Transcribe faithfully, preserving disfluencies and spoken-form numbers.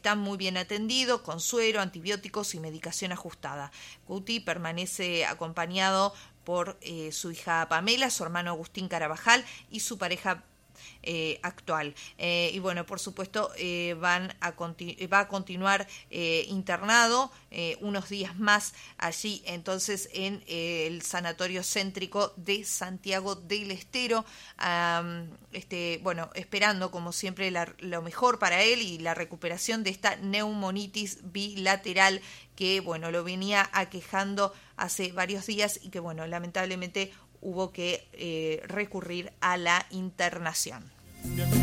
está muy bien atendido con suero, antibióticos y medicación ajustada. Guti permanece acompañado por eh, su hija Pamela, su hermano Agustín Carabajal y su pareja Eh, actual. Eh, y bueno, por supuesto, eh, van a continu- va a continuar eh, internado eh, unos días más allí, entonces, en eh, el Sanatorio Céntrico de Santiago del Estero. Um, este, bueno, esperando, como siempre, la, lo mejor para él y la recuperación de esta neumonitis bilateral que, bueno, lo venía aquejando hace varios días y que, bueno, lamentablemente hubo que eh, recurrir a la internación.